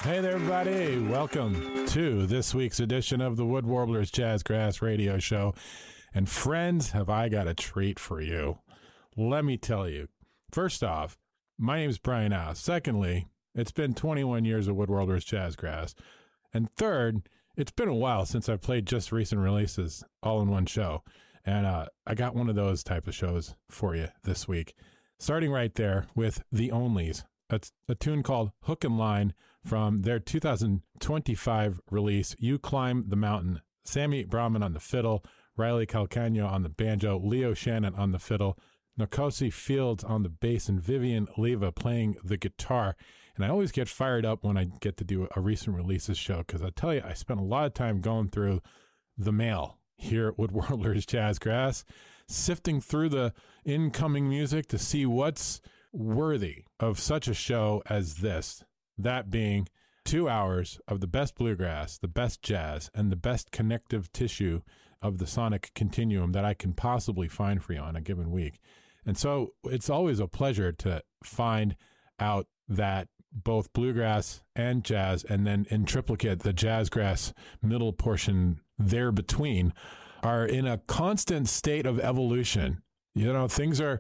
Hey there, everybody. Welcome to this week's edition of the Wood Warblers Jazzgrass Radio Show. And friends, have I got a treat for you. Let me tell you. First off, my name is Brian House. Secondly, it's been 21 years of Wood Warblers Jazzgrass. And third, it's been a while since I've played just recent releases all in one show. And I got one of those type of shows for you this week. Starting right there with The Onlys. A tune called Hook and Line from their 2025 release, You Climb the Mountain. Sammy Brahman on the fiddle, Riley Calcagno on the banjo, Leo Shannon on the fiddle, Nkosi Fields on the bass, and Vivian Leva playing the guitar. And I always get fired up when I get to do a recent releases show, because I tell you, I spent a lot of time going through the mail here at Wood Warblers Jazzgrass, sifting through the incoming music to see what's worthy of such a show as this, that being 2 hours of the best bluegrass, the best jazz, and the best connective tissue of the sonic continuum that I can possibly find for you on a given week. And so it's always a pleasure to find out that both bluegrass and jazz, and then in triplicate, the jazzgrass middle portion there between, are in a constant state of evolution. You know, things are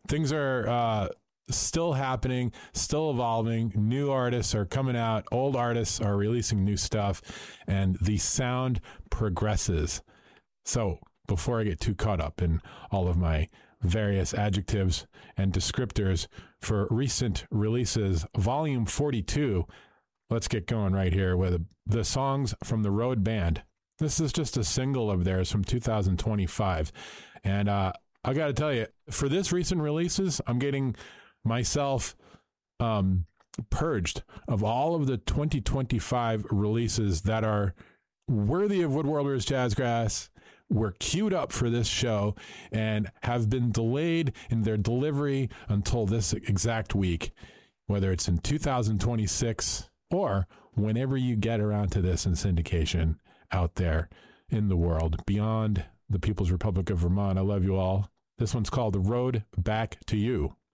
still happening, still evolving. New artists are coming out, old artists are releasing new stuff, and the sound progresses. So before I get too caught up in all of my various adjectives and descriptors for recent releases, Volume 42, let's get going right here with the songs from the Road Band. This is just a single of theirs from 2025. And I got to tell you, for this recent releases, I'm getting myself purged of all of the 2025 releases that are worthy of Wood Warblers Jazzgrass, were queued up for this show, and have been delayed in their delivery until this exact week, whether it's in 2026 or whenever you get around to this in syndication out there in the world beyond the People's Republic of Vermont. I love you all. This one's called The Road Back to You.